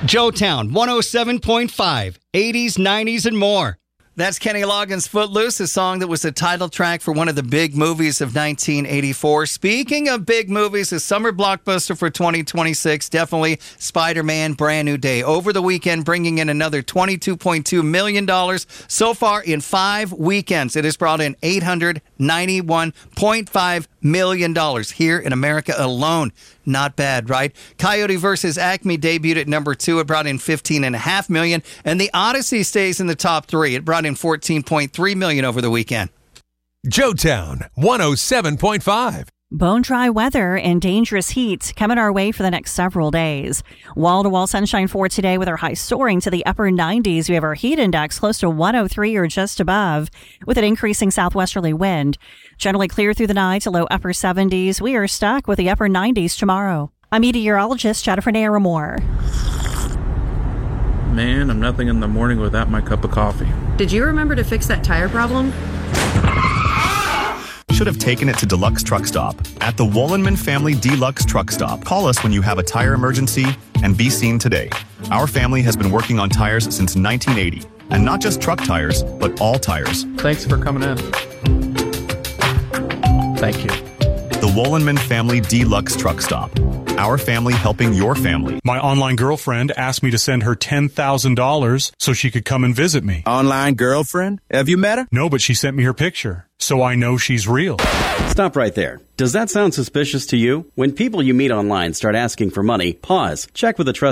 Joetown 107.5, 80s, 90s, and more. That's Kenny Loggins' Footloose, a song that was the title track for one of the big movies of 1984. Speaking of big movies, a summer blockbuster for 2026, definitely Spider-Man Brand New Day. Over the weekend, bringing in another $22.2 million. So far, in 5 weekends, it has brought in $891.5 million here in America alone. Not bad, right? Coyote vs. Acme debuted at number 2. It brought in $15.5 million. And The Odyssey stays in the top 3. It brought in $14.3 million over the weekend. Joetown 107.5. Bone-dry weather and dangerous heat coming our way for the next several days. Wall-to-wall sunshine for today with our high soaring to the upper 90s. We have our heat index close to 103 or just above with an increasing southwesterly wind. Generally clear through the night to low upper 70s. We are stuck with the upper 90s tomorrow. I'm meteorologist Jennifer Naramore. Man, I'm nothing in the morning without my cup of coffee. Did you remember to fix that tire problem? Should have taken it to Deluxe Truck Stop. At the Wollenman Family Deluxe Truck Stop, call us when you have a tire emergency and be seen today. Our family has been working on tires since 1980. And not just truck tires, but all tires. Thanks for coming in. Thank you. The Wollenman Family Deluxe Truck Stop. Our family helping your family. My online girlfriend asked me to send her $10,000 so she could come and visit me. Online girlfriend? Have you met her? No, but she sent me her picture, so I know she's real. Stop right there. Does that sound suspicious to you? When people you meet online start asking for money, pause. Check with a trusted